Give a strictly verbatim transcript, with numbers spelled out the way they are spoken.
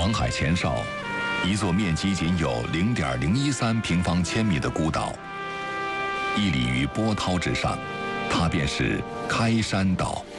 黄海前哨，一座面积仅有零点零一三平方千米的孤岛，屹立于波涛之上，它便是开山岛。